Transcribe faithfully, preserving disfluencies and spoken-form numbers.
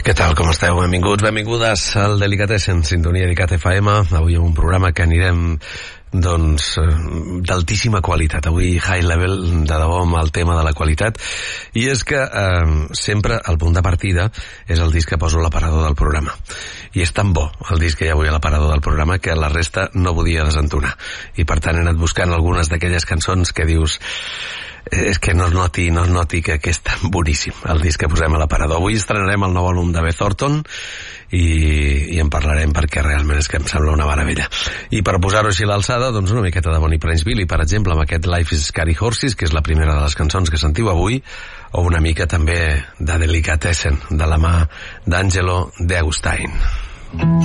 Què tal, com esteu? Benvinguts, benvingudes al Delicatessen, sintonia d'ICAT F M. Avui un programa que anirem, doncs, d'altíssima qualitat. Avui high level, de debò, amb el tema de la qualitat. I és que eh, sempre el punt de partida és el disc que poso a l'aparador del programa. I és tan bo el disc que hi ha avui a l'aparador del programa que la resta no podia desentonar. I per tant he anat buscant algunes d'aquelles cançons que dius... és que no es noti, no es noti que, que és tan boníssim el disc que posem a l'aparador. Avui estrenarem el nou àlbum de Beth Orton i, i en parlarem perquè realment és que em sembla una meravella. I per posar-ho així a l'alçada, doncs una miqueta de Bonnie Prince Billy, per exemple, amb aquest Life is Scary Horses, que és la primera de les cançons que sentiu avui, o una mica també de Delicatessen, de la mà d'Angelo De Agustin.